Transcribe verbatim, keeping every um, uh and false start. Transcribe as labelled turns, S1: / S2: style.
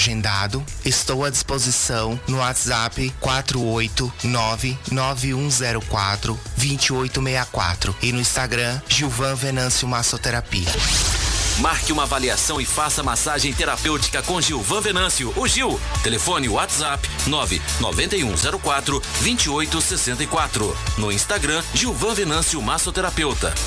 S1: agendado, estou à disposição no WhatsApp quatro oito nove nove um zero quatro dois oito seis quatro e no Instagram Gilvan Venâncio Massoterapia.
S2: Marque uma avaliação e faça massagem terapêutica com Gilvan Venâncio, o Gil. Telefone WhatsApp nove nove um zero quatro dois oito seis quatro. No Instagram, Gilvan Venâncio Massoterapeuta.